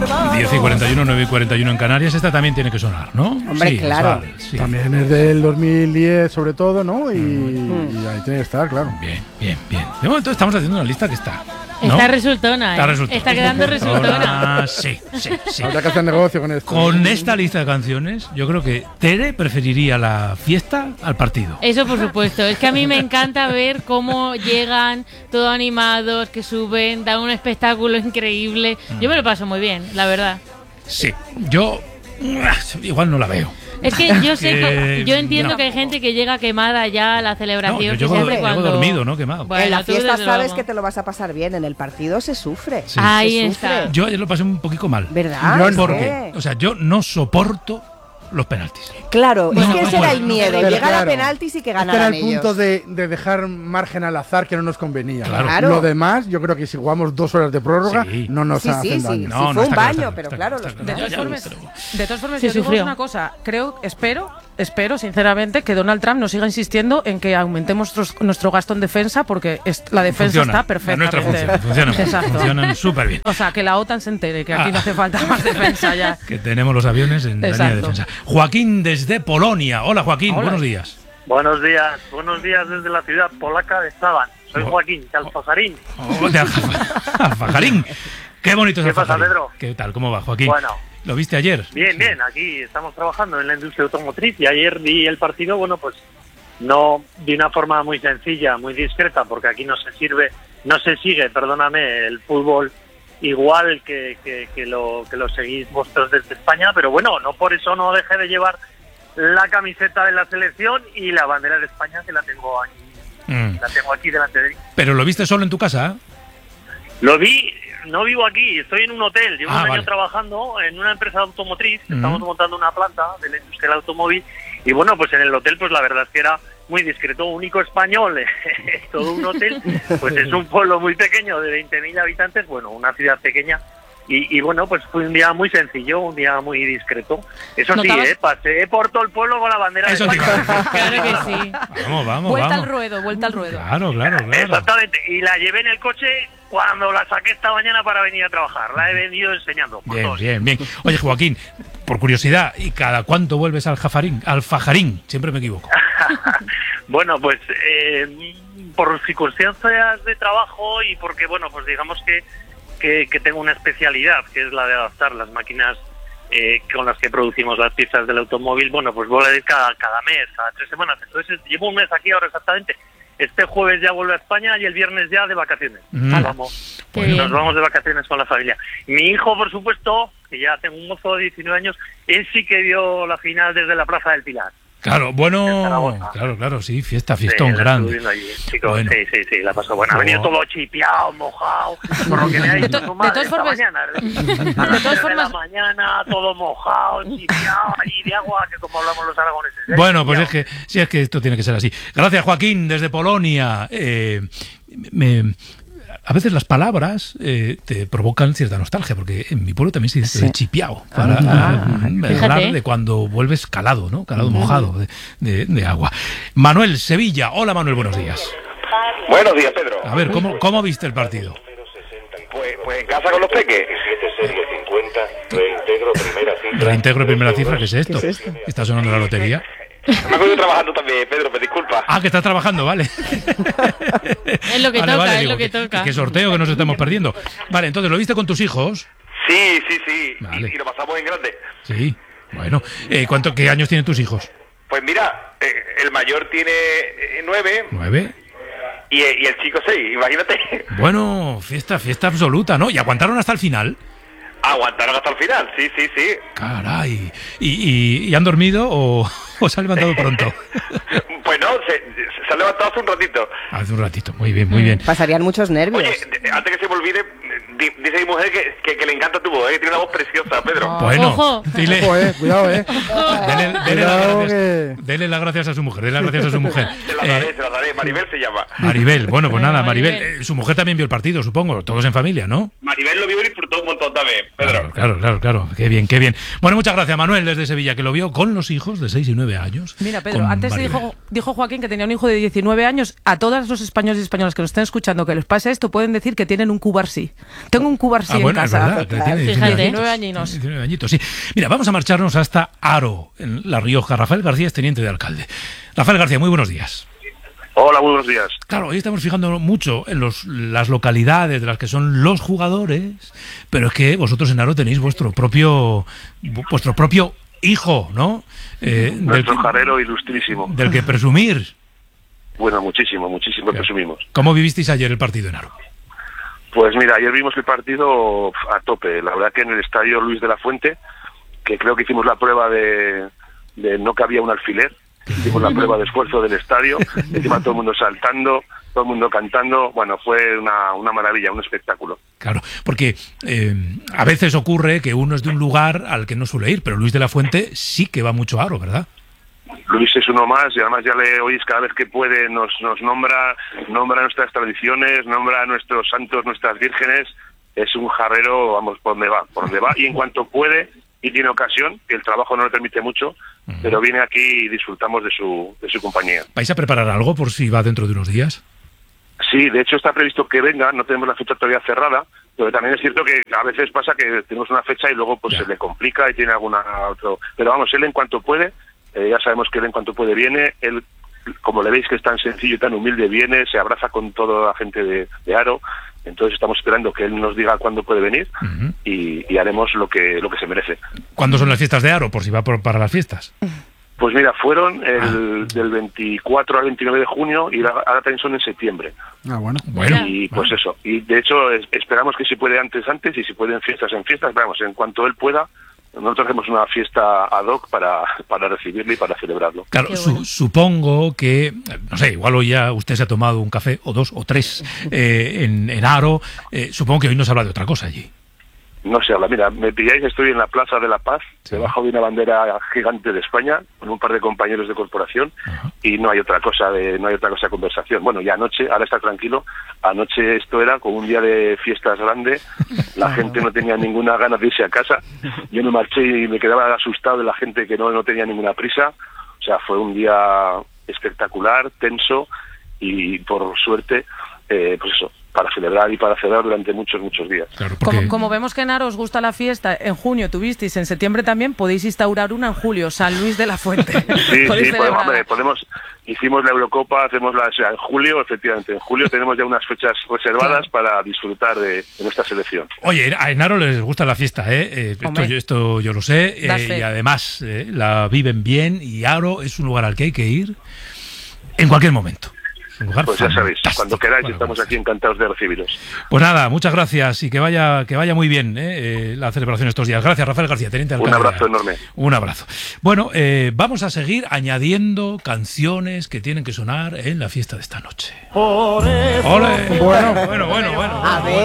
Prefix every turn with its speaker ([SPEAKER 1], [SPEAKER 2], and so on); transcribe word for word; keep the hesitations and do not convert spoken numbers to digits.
[SPEAKER 1] verdad.
[SPEAKER 2] diez y cuarenta y uno, nueve y cuarenta y uno en Canarias. Esta también tiene que sonar, ¿no?
[SPEAKER 1] Hombre,
[SPEAKER 2] sí,
[SPEAKER 1] claro.
[SPEAKER 2] Vale, sí.
[SPEAKER 3] También es del dos mil diez, sobre todo, ¿no? Y, mm. y ahí tiene que estar, claro.
[SPEAKER 2] Bien, bien, bien. De momento estamos haciendo una lista que está... ¿no?
[SPEAKER 4] Está resultona, ¿eh?
[SPEAKER 2] Está, resultona.
[SPEAKER 4] Está quedando resultona.
[SPEAKER 2] Ah, sí, sí, sí.
[SPEAKER 3] Habrá que hacer negocio con esto.
[SPEAKER 2] Con esta lista de canciones, yo creo que Tere preferiría la fiesta al partido.
[SPEAKER 4] Eso por supuesto. Es que a mí me encanta ver cómo llegan todos animados, que suben, dan un espectáculo increíble. Yo me lo paso muy bien, la verdad.
[SPEAKER 2] Sí, yo igual no la veo.
[SPEAKER 4] Es que yo sé que,
[SPEAKER 2] que
[SPEAKER 4] yo entiendo
[SPEAKER 2] no.
[SPEAKER 4] que hay gente que llega quemada ya a la celebración.
[SPEAKER 2] No, yo
[SPEAKER 4] que
[SPEAKER 2] llego,
[SPEAKER 4] siempre
[SPEAKER 2] llego
[SPEAKER 4] cuando...
[SPEAKER 2] dormido, ¿no? Quemado.
[SPEAKER 4] Bueno,
[SPEAKER 1] en la
[SPEAKER 4] tú
[SPEAKER 1] fiesta
[SPEAKER 4] desde
[SPEAKER 1] sabes
[SPEAKER 4] luego.
[SPEAKER 1] que te lo vas a pasar bien, en el partido se sufre.
[SPEAKER 2] Sí.
[SPEAKER 4] Ahí
[SPEAKER 1] se
[SPEAKER 4] está.
[SPEAKER 1] sufre.
[SPEAKER 2] Yo ayer lo pasé un poquito mal.
[SPEAKER 1] ¿Verdad?
[SPEAKER 3] Yo no.
[SPEAKER 2] Porque, o sea, yo no soporto los penaltis.
[SPEAKER 1] Claro,
[SPEAKER 2] Bueno,
[SPEAKER 1] es que ese
[SPEAKER 2] bueno,
[SPEAKER 1] era el miedo,
[SPEAKER 3] pero
[SPEAKER 1] llegar
[SPEAKER 3] claro,
[SPEAKER 1] a penaltis y que
[SPEAKER 3] Este
[SPEAKER 1] ganaran
[SPEAKER 3] era el
[SPEAKER 1] ellos.
[SPEAKER 3] punto de, de dejar margen al azar que no nos convenía.
[SPEAKER 2] Claro.
[SPEAKER 1] Claro.
[SPEAKER 3] Lo demás, yo creo que si jugamos dos horas de prórroga,
[SPEAKER 2] Sí.
[SPEAKER 3] no nos
[SPEAKER 1] Sí,
[SPEAKER 3] hacen
[SPEAKER 1] sí, sí,
[SPEAKER 3] daño.
[SPEAKER 2] No,
[SPEAKER 1] sí,
[SPEAKER 2] no,
[SPEAKER 1] fue
[SPEAKER 2] está
[SPEAKER 1] un
[SPEAKER 2] claro,
[SPEAKER 1] baño,
[SPEAKER 2] está
[SPEAKER 1] pero
[SPEAKER 2] claro,
[SPEAKER 1] claro,
[SPEAKER 2] está
[SPEAKER 1] los
[SPEAKER 2] claro.
[SPEAKER 5] De todas
[SPEAKER 2] Ya, ya,
[SPEAKER 5] formas,
[SPEAKER 2] pero-
[SPEAKER 5] de todas formas
[SPEAKER 4] Se
[SPEAKER 5] yo digo
[SPEAKER 4] sufrió.
[SPEAKER 5] una cosa. Creo, espero, espero sinceramente que Donald Trump nos siga insistiendo en que aumentemos nuestro, nuestro gasto en defensa porque es, la defensa
[SPEAKER 2] Funciona.
[SPEAKER 5] está perfecta.
[SPEAKER 2] Nuestra funciona, funcionan,
[SPEAKER 5] Exacto.
[SPEAKER 2] funcionan súper bien.
[SPEAKER 5] O sea, que la OTAN se entere que aquí
[SPEAKER 2] Ah.
[SPEAKER 5] no hace falta más defensa ya.
[SPEAKER 2] Que tenemos los aviones en la línea de
[SPEAKER 5] Exacto.
[SPEAKER 2] defensa. Joaquín desde Polonia. Hola Joaquín,
[SPEAKER 5] Hola.
[SPEAKER 2] buenos días.
[SPEAKER 6] Buenos días, buenos días desde la ciudad polaca de Saban. Soy
[SPEAKER 2] Oh.
[SPEAKER 6] Joaquín, de Alfajarín.
[SPEAKER 2] Oh, de Alfa- Alfajarín. Qué bonito es
[SPEAKER 6] ¿Qué pasa,
[SPEAKER 2] Alfajarín.
[SPEAKER 6] Pedro?
[SPEAKER 2] ¿Qué tal? ¿Cómo va, Joaquín?
[SPEAKER 6] Bueno.
[SPEAKER 2] ¿Lo viste ayer?
[SPEAKER 6] Bien,
[SPEAKER 2] Sí.
[SPEAKER 6] bien, aquí estamos trabajando en la industria automotriz y ayer vi el partido, bueno, pues no de una forma muy sencilla, muy discreta, porque aquí no se sirve, no se sigue, perdóname, el fútbol igual que, que, que lo que lo seguís vosotros desde España, pero bueno, no por eso no dejé de llevar la camiseta de la selección y la bandera de España que la tengo aquí,
[SPEAKER 2] Mm.
[SPEAKER 6] la tengo aquí delante de mí.
[SPEAKER 2] ¿Pero lo viste solo en tu casa?
[SPEAKER 6] Lo vi, no vivo aquí, estoy en un hotel, llevo
[SPEAKER 2] Ah,
[SPEAKER 6] un año
[SPEAKER 2] vale.
[SPEAKER 6] trabajando en una empresa automotriz,
[SPEAKER 2] Ujú.
[SPEAKER 6] estamos montando una planta de la industria del automóvil y bueno, pues en el hotel pues la verdad es que era muy discreto, único español, todo un hotel, pues es un pueblo muy pequeño de veinte mil habitantes, bueno, una ciudad pequeña. Y, y bueno, pues fue un día muy sencillo, un día muy discreto. Eso sí,
[SPEAKER 5] ¿Notabas?
[SPEAKER 6] eh, pasé por todo el pueblo con la bandera
[SPEAKER 2] Eso
[SPEAKER 6] de
[SPEAKER 2] te iba
[SPEAKER 6] España.
[SPEAKER 2] a decir.
[SPEAKER 4] Claro que sí.
[SPEAKER 2] Vamos, vamos,
[SPEAKER 5] Vuelta
[SPEAKER 2] vamos.
[SPEAKER 5] al ruedo, vuelta al ruedo.
[SPEAKER 2] Claro, claro, claro.
[SPEAKER 6] Exactamente, y la llevé en el coche cuando la saqué esta mañana para venir a trabajar. La he venido enseñando. por
[SPEAKER 2] Bien,
[SPEAKER 6] todos.
[SPEAKER 2] bien, bien. Oye, Joaquín, por curiosidad, ¿y cada cuánto vuelves al Jafarín? Al Fajarín, siempre me equivoco.
[SPEAKER 6] Bueno, pues eh, por circunstancias de trabajo y porque, bueno, pues digamos que, que, que tengo una especialidad, que es la de adaptar las máquinas eh, con las que producimos las piezas del automóvil, bueno, pues voy a ir cada, cada mes, cada tres semanas. Entonces llevo un mes aquí ahora exactamente. Este jueves ya vuelvo a España y el viernes ya de vacaciones.
[SPEAKER 2] Mm.
[SPEAKER 6] Nos vamos,
[SPEAKER 4] Qué
[SPEAKER 6] pues
[SPEAKER 4] bien.
[SPEAKER 6] nos vamos de vacaciones con la familia. Mi hijo, por supuesto, que ya tengo un mozo de diecinueve años, él sí que vio la final desde la Plaza del Pilar.
[SPEAKER 2] Claro,
[SPEAKER 6] En
[SPEAKER 2] bueno,
[SPEAKER 6] Zaragoza.
[SPEAKER 2] claro, claro, sí, fiesta, fiestón
[SPEAKER 6] Sí, la
[SPEAKER 2] grande.
[SPEAKER 6] estuve viendo allí, chicos.
[SPEAKER 2] Bueno.
[SPEAKER 6] Sí, sí, sí, la pasó buena. Ha venido
[SPEAKER 2] Oh.
[SPEAKER 6] todo chipeado, mojado, por lo que me ha dicho
[SPEAKER 5] De to-
[SPEAKER 6] su
[SPEAKER 5] de
[SPEAKER 6] madre
[SPEAKER 5] todas
[SPEAKER 6] esta
[SPEAKER 5] formas-
[SPEAKER 6] mañana.
[SPEAKER 5] de todas
[SPEAKER 6] De la
[SPEAKER 5] formas-
[SPEAKER 6] mañana, todo mojado, chipeado, allí de agua, que como hablamos los aragoneses. ¿eh?
[SPEAKER 2] Bueno, pues es
[SPEAKER 6] Chipeado.
[SPEAKER 2] que, sí, es que esto tiene que ser así. Gracias, Joaquín, desde Polonia. Eh, me- a veces las palabras eh, te provocan cierta nostalgia, porque en mi pueblo también se dice
[SPEAKER 1] Sí.
[SPEAKER 2] chipiao, para
[SPEAKER 4] Ah,
[SPEAKER 2] mm, hablar
[SPEAKER 4] fíjate.
[SPEAKER 2] de cuando vuelves calado, ¿no? Calado mojado de, de- de agua. Manuel, Sevilla. Hola, Manuel, buenos días.
[SPEAKER 7] Buenos días, Pedro.
[SPEAKER 2] A ver, ¿cómo, cómo viste el partido?
[SPEAKER 7] Pues, pues en casa con los peques.
[SPEAKER 8] Reintegro primera cifra.
[SPEAKER 2] Reintegro primera cifra, ¿qué es esto?
[SPEAKER 1] ¿Qué es esto?
[SPEAKER 2] ¿Está sonando la lotería?
[SPEAKER 7] Me he cogido trabajando también, Pedro, me disculpa.
[SPEAKER 2] Ah, que estás trabajando, vale.
[SPEAKER 4] Es lo que
[SPEAKER 2] Vale,
[SPEAKER 4] toca,
[SPEAKER 2] vale,
[SPEAKER 4] es
[SPEAKER 2] digo,
[SPEAKER 4] lo que
[SPEAKER 2] que-
[SPEAKER 4] toca.
[SPEAKER 2] Que sorteo que nos estamos perdiendo. Vale, entonces, ¿lo viste con tus hijos?
[SPEAKER 7] Sí, sí, sí.
[SPEAKER 2] Vale.
[SPEAKER 7] Y, y lo pasamos en grande.
[SPEAKER 2] Sí. Bueno, eh, ¿cuánto, ¿qué años tienen tus hijos?
[SPEAKER 7] Pues mira, eh, el mayor tiene eh, nueve
[SPEAKER 2] ¿Nueve?
[SPEAKER 7] y, y el chico seis, imagínate.
[SPEAKER 2] Bueno, fiesta, fiesta absoluta, ¿no? ¿Y aguantaron hasta el final?
[SPEAKER 7] Aguantaron hasta el final, sí, sí, sí.
[SPEAKER 2] Caray. ¿Y, y, y han dormido o, o se han levantado pronto?
[SPEAKER 7] Pues no, se, se ha levantado hace un ratito.
[SPEAKER 2] Hace un ratito. Muy bien, muy bien.
[SPEAKER 1] Pasarían muchos nervios.
[SPEAKER 7] Oye, de- antes que se me olvide, di- dice mi mujer que, que, que le encanta tu voz, ¿eh? Que tiene una voz preciosa, Pedro.
[SPEAKER 2] Bueno,
[SPEAKER 4] Ojo.
[SPEAKER 2] dile,
[SPEAKER 3] Ojo, eh, cuidado, eh.
[SPEAKER 2] dele, dele las
[SPEAKER 3] Cuidado
[SPEAKER 2] gracias,
[SPEAKER 3] que-
[SPEAKER 2] dele las gracias a su mujer, dele las gracias a su mujer.
[SPEAKER 7] Se la daré,
[SPEAKER 2] Eh,
[SPEAKER 7] se la daré. Maribel se llama.
[SPEAKER 2] Maribel, bueno, pues nada,
[SPEAKER 4] Maribel.
[SPEAKER 2] Maribel, eh, su mujer también vio el partido, supongo, todos en familia, ¿no?
[SPEAKER 7] Maribel lo vio y disfrutó un montón también,
[SPEAKER 2] Claro,
[SPEAKER 7] Pedro.
[SPEAKER 2] claro, claro, claro, qué bien, qué bien. Bueno, muchas gracias, Manuel, desde Sevilla, que lo vio con los hijos de seis y nueve años.
[SPEAKER 5] Mira, Pedro,
[SPEAKER 2] con
[SPEAKER 5] antes
[SPEAKER 2] Maribel.
[SPEAKER 5] dijo, dijo Joaquín que tenía un hijo de diecinueve años. A todos los españoles y españolas que nos estén escuchando que les pase esto, pueden decir que tienen un Cubarsí. Tengo un Cubarsí
[SPEAKER 2] Ah, bueno,
[SPEAKER 5] en
[SPEAKER 2] es
[SPEAKER 5] casa.
[SPEAKER 2] verdad, que tiene
[SPEAKER 4] Fíjate.
[SPEAKER 5] diecinueve añinos.
[SPEAKER 2] diecinueve añitos, sí. Mira, vamos a marcharnos hasta Haro, en La Rioja. Rafael García es teniente de alcalde. Rafael García, muy buenos días.
[SPEAKER 7] Hola, muy buenos días.
[SPEAKER 2] Claro, hoy estamos fijando mucho en los, las localidades de las que son los jugadores, pero es que vosotros en Haro tenéis vuestro propio vuestro propio hijo, ¿no? Eh,
[SPEAKER 7] Nuestro
[SPEAKER 2] del,
[SPEAKER 7] jarero ilustrísimo.
[SPEAKER 2] del que presumir.
[SPEAKER 7] Bueno, muchísimo, muchísimo
[SPEAKER 2] Claro.
[SPEAKER 7] presumimos.
[SPEAKER 2] ¿Cómo vivisteis ayer el partido en Haro?
[SPEAKER 7] Pues mira, ayer vimos el partido a tope. La verdad que en el estadio Luis de la Fuente, que creo que hicimos la prueba de, de no cabía un alfiler, hicimos la prueba de esfuerzo del estadio, encima todo el mundo saltando, todo el mundo cantando, bueno, fue una, una maravilla, un espectáculo.
[SPEAKER 2] Claro, porque eh, a veces ocurre que uno es de un lugar al que no suele ir, pero Luis de la Fuente sí que va mucho a Haro, ¿verdad?
[SPEAKER 7] Luis es uno más y además ya le oís cada vez que puede, nos, nos nombra, nombra nuestras tradiciones, nombra a nuestros santos, nuestras vírgenes. Es un jarrero, vamos, por donde va, por donde va, y en cuanto puede y tiene ocasión, que el trabajo no le permite mucho, uh-huh. pero viene aquí y disfrutamos de su, de su compañía.
[SPEAKER 2] ¿Vais a preparar algo por si va dentro de unos días?
[SPEAKER 7] Sí, de hecho está previsto que venga, no tenemos la fecha todavía cerrada, pero también es cierto que a veces pasa que tenemos una fecha y luego pues
[SPEAKER 2] ya.
[SPEAKER 7] se le complica y tiene alguna otro. Pero vamos, él en cuanto puede, eh, ya sabemos que él en cuanto puede viene, él, como le veis que es tan sencillo y tan humilde, viene, se abraza con toda la gente de, de Haro. Entonces estamos esperando que él nos diga cuándo puede venir uh-huh. y, y haremos lo que lo que se merece.
[SPEAKER 2] ¿Cuándo son las fiestas de Haro? Por si va por, para las fiestas.
[SPEAKER 7] Pues mira, fueron el, ah. del veinticuatro al veintinueve de junio y la, ahora también son en septiembre.
[SPEAKER 3] Ah, bueno.
[SPEAKER 2] bueno
[SPEAKER 7] y pues
[SPEAKER 2] bueno.
[SPEAKER 7] eso. Y de hecho es, esperamos que si puede antes, antes y si pueden fiestas en fiestas. Vamos, en cuanto él pueda, nosotros hacemos una fiesta ad hoc para, para recibirlo y para celebrarlo.
[SPEAKER 2] Claro, su, supongo que, no sé, igual hoy ya usted se ha tomado un café o dos o tres eh, en, en Haro. Eh, supongo que hoy no se habla de otra cosa allí.
[SPEAKER 7] No se habla. Mira, me pilláis, estoy en la Plaza de la Paz, sí. debajo de una bandera gigante de España, con un par de compañeros de corporación, uh-huh. y no hay otra cosa de, no hay otra cosa de conversación. Bueno, ya anoche, ahora está tranquilo, anoche esto era como un día de fiestas grande, la gente no tenía ninguna gana de irse a casa, yo me marché y me quedaba asustado de la gente que no, no tenía ninguna prisa, o sea, fue un día espectacular, tenso, y por suerte, eh, pues eso, para celebrar y para celebrar durante muchos, muchos días.
[SPEAKER 2] Claro, porque...
[SPEAKER 5] como, como vemos que en Haro os gusta la fiesta, en junio tuvisteis, en septiembre también, podéis instaurar una en julio, San Luis de la Fuente.
[SPEAKER 7] Sí, sí, podemos, hombre, podemos, hicimos la Eurocopa, hacemos la, o sea, en julio, efectivamente, en julio tenemos ya unas fechas reservadas claro. para disfrutar de, de nuestra selección.
[SPEAKER 2] Oye, a en Haro les gusta la fiesta, ¿eh? eh esto, yo, esto yo lo sé, eh, y además eh, la viven bien, y Haro es un lugar al que hay que ir en cualquier momento.
[SPEAKER 7] Pues ya sabéis, cuando queráis bueno, estamos aquí encantados de recibiros.
[SPEAKER 2] Pues nada, muchas gracias y que vaya que vaya muy bien ¿eh? la celebración estos días. Gracias, Rafael García, teniente alcalde.
[SPEAKER 7] Un abrazo enorme.
[SPEAKER 2] Un abrazo. Bueno, eh, vamos a seguir añadiendo canciones que tienen que sonar en la fiesta de esta noche. ¡Ole! Bueno, bueno, bueno, bueno.
[SPEAKER 1] A ver.